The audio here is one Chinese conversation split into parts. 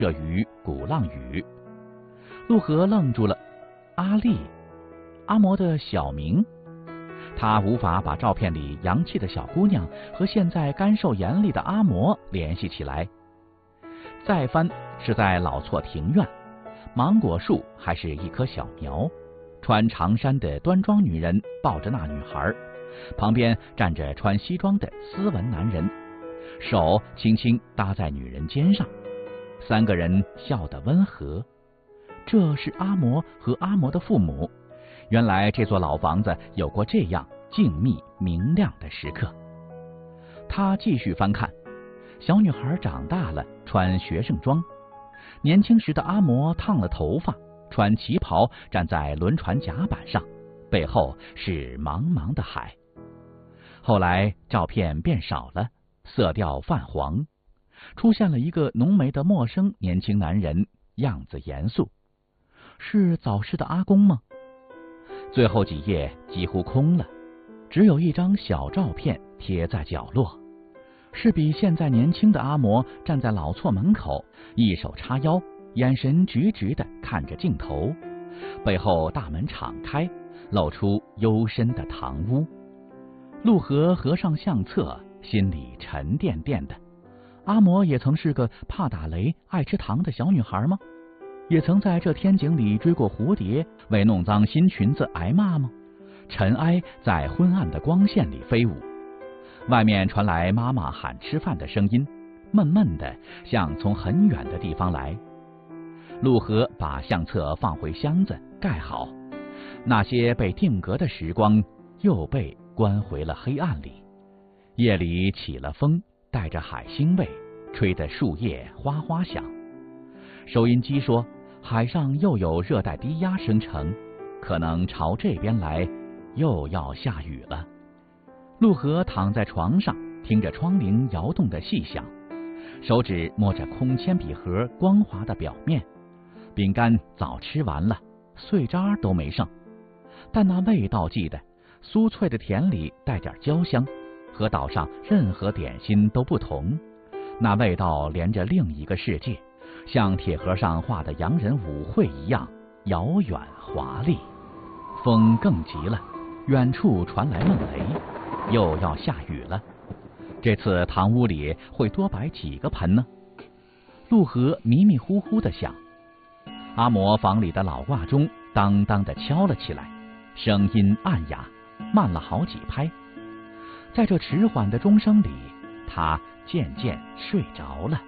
摄于鼓浪屿。陆河愣住了，阿丽，阿嬷的小名。他无法把照片里洋气的小姑娘和现在干瘦严厉的阿嬷联系起来。再翻是在老厝庭院，芒果树还是一棵小苗，穿长衫的端庄女人抱着那女孩，旁边站着穿西装的斯文男人，手轻轻搭在女人肩上，三个人笑得温和。这是阿嬷和阿嬷的父母。原来这座老房子有过这样静谧明亮的时刻。他继续翻看，小女孩长大了，穿学生装。年轻时的阿嬷烫了头发，穿旗袍站在轮船甲板上，背后是茫茫的海。后来照片变少了，色调泛黄，出现了一个浓眉的陌生年轻男人，样子严肃。是早逝的阿公吗？最后几页几乎空了，只有一张小照片贴在角落，是比现在年轻的阿嬷站在老厝门口，一手叉腰，眼神直直地看着镜头，背后大门敞开，露出幽深的堂屋。陆河合上相册，心里沉甸甸的。阿嬷也曾是个怕打雷、爱吃糖的小女孩吗？也曾在这天井里追过蝴蝶，为弄脏新裙子挨骂吗？尘埃在昏暗的光线里飞舞，外面传来妈妈喊吃饭的声音，闷闷的，像从很远的地方来。陆河把相册放回箱子，盖好。那些被定格的时光又被关回了黑暗里。夜里起了风，带着海腥味，吹得树叶哗哗响。收音机说海上又有热带低压生成，可能朝这边来，又要下雨了。陆河躺在床上，听着窗棂摇动的细响，手指摸着空铅笔盒光滑的表面，饼干早吃完了，碎渣都没剩，但那味道记得，酥脆的甜里带点焦香，和岛上任何点心都不同，那味道连着另一个世界，像铁盒上画的洋人舞会一样遥远华丽。风更急了，远处传来闷雷，又要下雨了。这次堂屋里会多摆几个盆呢？陆河迷迷糊糊地想。阿嬷房里的老挂钟当当地敲了起来，声音暗哑，慢了好几拍。在这迟缓的钟声里，他渐渐睡着了。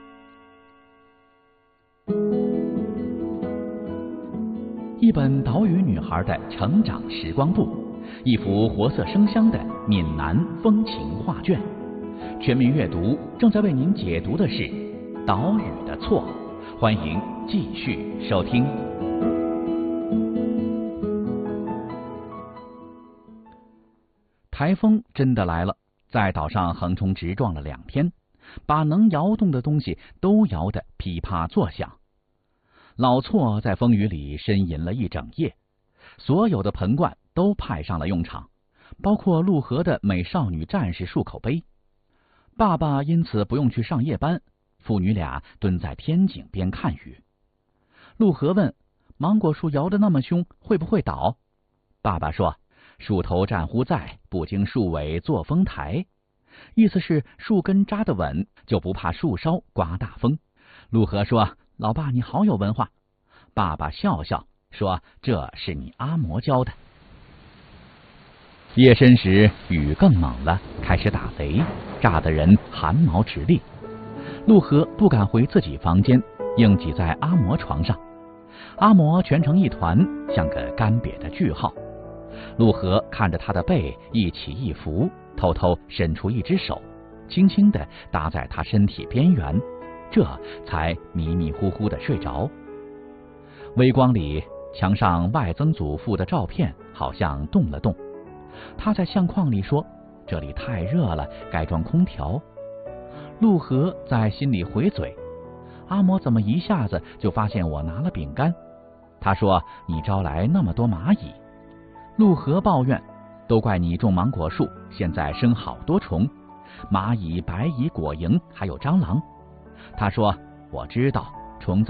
一本岛屿女孩的成长时光簿，一幅活色生香的闽南风情画卷。全民阅读正在为您解读的是《岛屿的错》，欢迎继续收听。台风真的来了，在岛上横冲直撞了2天，把能摇动的东西都摇得噼啪作响。老厝在风雨里呻吟了一整夜，所有的盆罐都派上了用场，包括陆河的美少女战士漱口杯。爸爸因此不用去上夜班，父女俩蹲在天井边看雨。陆河问：芒果树摇得那么凶，会不会倒？爸爸说：树头站乎在，不经树尾作风台。意思是树根扎得稳，就不怕树梢刮大风。陆河说：老爸你好有文化。爸爸笑笑说：这是你阿嬷教的。夜深时雨更猛了，开始打雷，炸得人汗毛直立。陆河不敢回自己房间，硬挤在阿嬷床上。阿嬷蜷成一团，像个干瘪的句号。陆河看着他的背一起一伏，偷偷伸出一只手，轻轻地搭在他身体边缘，这才迷迷糊糊地睡着。微光里，墙上外曾祖父的照片好像动了动。他在相框里说：这里太热了，该装空调。陆河在心里回嘴：阿嬷怎么一下子就发现我拿了饼干？他说：你招来那么多蚂蚁。陆河抱怨：都怪你种芒果树，现在生好多虫，蚂蚁、白蚁、果蝇，还有蟑螂。他说：我知道，虫子